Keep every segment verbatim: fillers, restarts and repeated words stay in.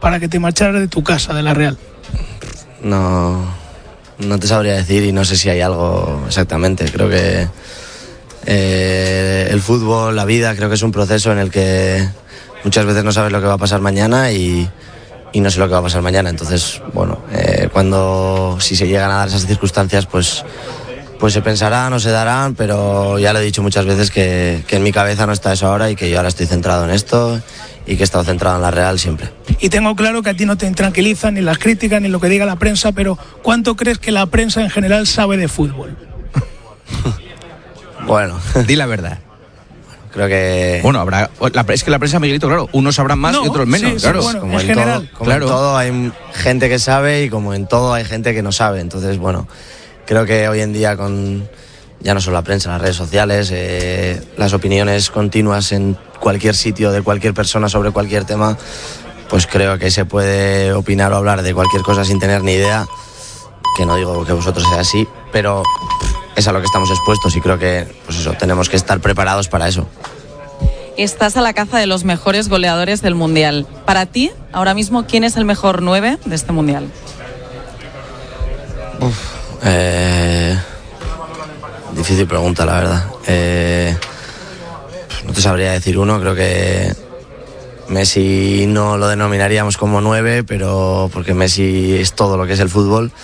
para que te marcharas de tu casa, de la Real? No, no te sabría decir y no sé si hay algo exactamente. Creo que eh, el fútbol, la vida, creo que es un proceso en el que muchas veces no sabes lo que va a pasar mañana y, y no sé lo que va a pasar mañana. Entonces, bueno, eh, cuando si se llegan a dar esas circunstancias, pues, pues se pensarán o se darán, pero ya lo he dicho muchas veces que, que en mi cabeza no está eso ahora y que yo ahora estoy centrado en esto y que he estado centrado en la Real siempre. Y tengo claro que a ti no te tranquilizan ni las críticas ni lo que diga la prensa, pero ¿cuánto crees que la prensa en general sabe de fútbol? Bueno, di la verdad. Creo que... Bueno, habrá... La, es que la prensa, Miguelito, claro, unos sabrán más no, y otros menos, sí, claro. Sí, bueno, como en, en general. Todo, como claro. en todo hay gente que sabe y como en todo hay gente que no sabe. Entonces, bueno, creo que hoy en día con... ya no solo la prensa, las redes sociales, eh, las opiniones continuas en cualquier sitio de cualquier persona sobre cualquier tema, pues creo que se puede opinar o hablar de cualquier cosa sin tener ni idea, que no digo que vosotros sea así, pero es a lo que estamos expuestos y creo que pues eso, tenemos que estar preparados para eso. Estás a la caza de los mejores goleadores del Mundial. Para ti, ahora mismo, ¿quién es el mejor nueve de este Mundial? Uf, eh... Difícil pregunta, la verdad. Eh, no te sabría decir uno, creo que Messi no lo denominaríamos como nueve, pero porque Messi es todo lo que es el fútbol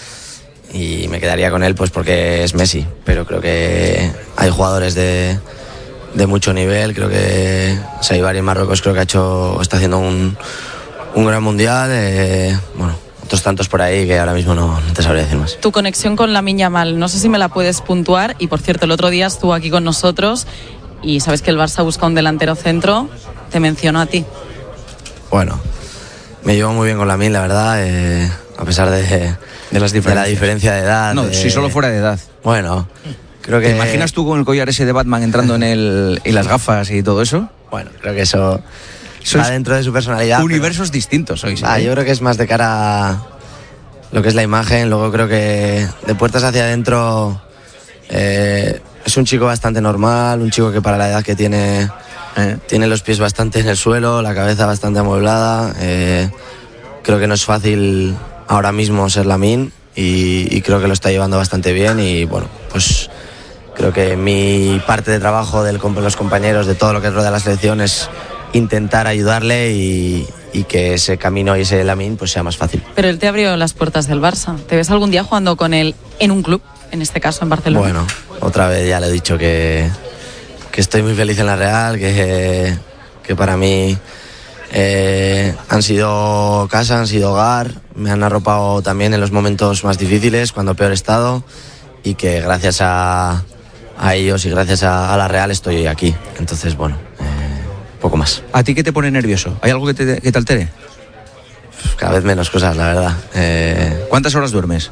y me quedaría con él pues porque es Messi, pero creo que hay jugadores de, de mucho nivel, creo que Saibari en Marruecos creo que ha hecho, está haciendo un, un gran mundial, eh, bueno, otros tantos por ahí que ahora mismo no, no te sabría decir más. Tu conexión con Lamine Yamal, no sé si me la puedes puntuar, y por cierto el otro día estuvo aquí con nosotros y sabes que el Barça busca un delantero centro, te mencionó a ti. Bueno, me llevo muy bien con Lamine, la verdad, eh, a pesar de, de, las de la diferencia de edad. No, de, si solo fuera de edad. Bueno, creo que... ¿Te imaginas tú con el collar ese de Batman entrando en el y las gafas y todo eso? Bueno, creo que eso... Está dentro de su personalidad. Universos pero... distintos sois. Ah, ¿eh? yo creo que es más de cara a lo que es la imagen. Luego creo que de puertas hacia adentro eh, es un chico bastante normal, un chico que para la edad que tiene eh. tiene los pies bastante en el suelo, la cabeza bastante amueblada. Eh, creo que no es fácil ahora mismo ser Lamine y, y creo que lo está llevando bastante bien y bueno, pues creo que mi parte de trabajo de los compañeros, de todo lo que rodea la selección es intentar ayudarle y, y que ese camino y ese Lamine pues sea más fácil. Pero él te abrió las puertas del Barça. ¿Te ves algún día jugando con él en un club? En este caso en Barcelona. Bueno, otra vez ya le he dicho que, que estoy muy feliz en la Real, que, que para mí eh, han sido casa, han sido hogar, me han arropado también en los momentos más difíciles, cuando peor he estado, y que gracias a, a ellos y gracias a, a la Real estoy aquí. Entonces, bueno, eh, poco más. ¿A ti qué te pone nervioso? ¿Hay algo que te, que te altere? Cada vez menos cosas, la verdad. Eh, ¿Cuántas horas duermes?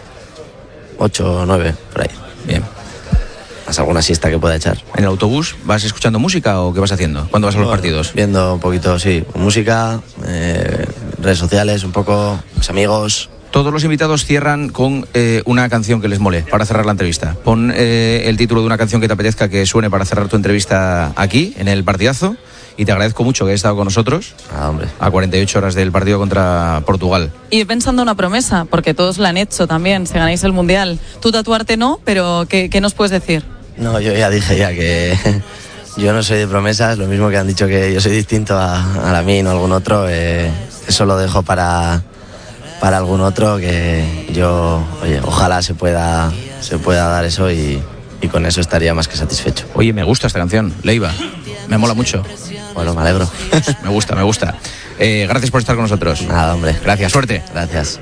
Ocho o nueve, por ahí. Bien. ¿Más alguna siesta que pueda echar? ¿En el autobús vas escuchando música o qué vas haciendo cuando vas a los bueno, partidos? Viendo un poquito, sí, música, eh, redes sociales, un poco, mis amigos. Todos los invitados cierran con eh, una canción que les mole para cerrar la entrevista. Pon eh, el título de una canción que te apetezca que suene para cerrar tu entrevista aquí, en el partidazo. Y te agradezco mucho que hayas estado con nosotros ah, hombre. a cuarenta y ocho horas del partido contra Portugal. Y pensando una promesa, porque todos la han hecho también, si ganáis el Mundial. Tú tatuarte no, pero ¿qué, qué nos puedes decir? No, yo ya dije ya que yo no soy de promesas, lo mismo que han dicho que yo soy distinto a, a Lamine o algún otro, eh, eso lo dejo para, para algún otro, que yo, oye, ojalá se pueda, se pueda dar eso y, y con eso estaría más que satisfecho. Oye, me gusta esta canción, Leiva, me mola mucho. Bueno, me alegro. Me gusta, me gusta. Eh, gracias por estar con nosotros. Nada, hombre. Gracias, suerte. Gracias.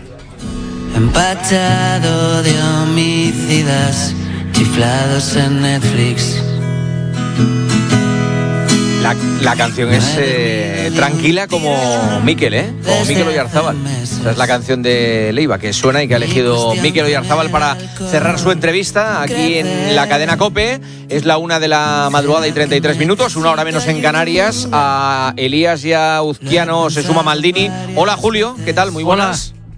Empachado de homicidas, chiflados en Netflix. La, la canción es eh, tranquila como Mikel, ¿eh? Como Mikel Oyarzábal. Esa es la canción de Leiva que suena y que ha elegido Mikel Oyarzábal para cerrar su entrevista aquí en la cadena COPE. Es la una de la madrugada y treinta y tres minutos, una hora menos en Canarias. A Elías y a Uzquiano se suma Maldini. Hola, Julio, ¿qué tal? Muy buenas. Hola.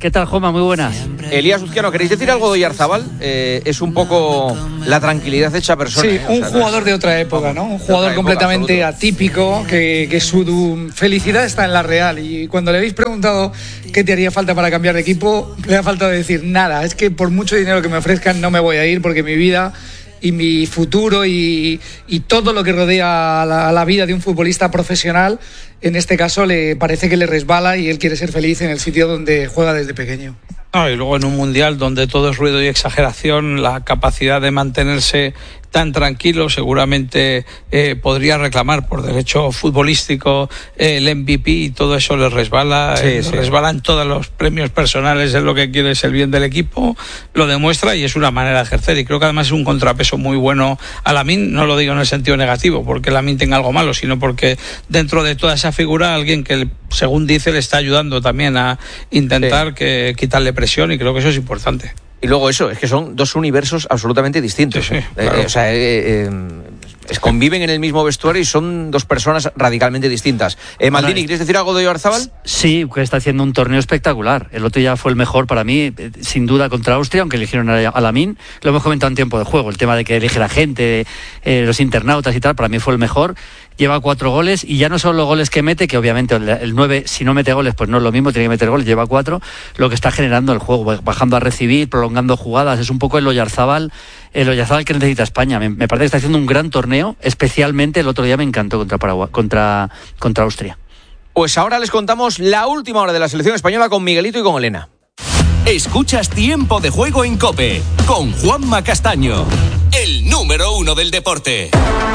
¿Qué tal, Joma? Muy buenas. Elías Uzquiano, ¿queréis decir algo de Oyarzabal? Eh, es un poco la tranquilidad hecha persona. Sí, ¿eh? un o sea, jugador no es, de otra época, ¿no? Un jugador época, completamente absoluto. atípico, que, que su felicidad está en la Real. Y cuando le habéis preguntado qué te haría falta para cambiar de equipo, le ha faltado decir nada. Es que por mucho dinero que me ofrezcan no me voy a ir, porque mi vida y mi futuro y, y todo lo que rodea a la, a la vida de un futbolista profesional, en este caso le parece que le resbala y él quiere ser feliz en el sitio donde juega desde pequeño. No, y luego en un mundial donde todo es ruido y exageración, la capacidad de mantenerse tan tranquilo seguramente eh, podría reclamar por derecho futbolístico eh, el M V P, y todo eso le resbala, sí, eh, sí. resbalan todos los premios personales, es lo que quiere, es el bien del equipo, lo demuestra y es una manera de ejercer, y creo que además es un contrapeso muy bueno a Lamine. No lo digo en el sentido negativo porque Lamine tenga algo malo, sino porque dentro de toda esa figura alguien que, según dice, le está ayudando también a intentar sí. que quitarle presión, y creo que eso es importante. Y luego eso, es que son dos universos absolutamente distintos. Sí, sí, claro. eh, o sea, eh, eh, es, conviven en el mismo vestuario y son dos personas radicalmente distintas. Eh, Maldini, ¿quieres decir algo de Oyarzabal? Sí, que está haciendo un torneo espectacular. El otro ya fue el mejor para mí, sin duda, contra Austria, aunque eligieron a Lamine. Lo hemos comentado en tiempo de juego, el tema de que elige la gente, eh, los internautas y tal, para mí fue el mejor. Lleva cuatro goles, y ya no son los goles que mete, que obviamente el, el nueve, si no mete goles, pues no es lo mismo, tiene que meter goles, lleva cuatro, lo que está generando el juego, bajando a recibir, prolongando jugadas, es un poco el Oyarzabal, el Oyarzabal que necesita España. Me, me parece que está haciendo un gran torneo, especialmente el otro día me encantó contra Paraguay, contra, contra Austria. Pues ahora les contamos la última hora de la selección española con Miguelito y con Elena. Escuchas Tiempo de Juego en COPE con Juanma Castaño, el número uno del deporte.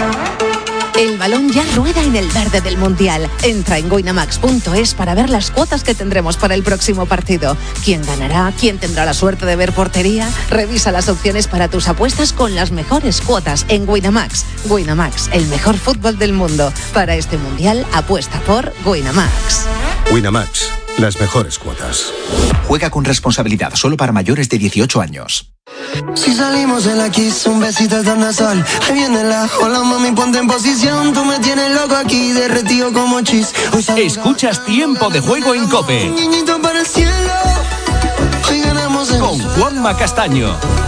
El balón ya rueda en el verde del Mundial. Entra en winamax punto es para ver las cuotas que tendremos para el próximo partido. ¿Quién ganará? ¿Quién tendrá la suerte de ver portería? Revisa las opciones para tus apuestas con las mejores cuotas en Winamax. Winamax, el mejor fútbol del mundo. Para este Mundial, apuesta por Winamax. Winamax, las mejores cuotas. Juega con responsabilidad, solo para mayores de dieciocho años. Si salimos en la Kiss, un besito al tornasol. Ahí viene la hola, mami, ponte en posición. Tú me tienes loco aquí, derretido como chis. Escuchas Tiempo de Juego en COPE Niñito para el cielo. Hoy ganamos en con Juanma Castaño.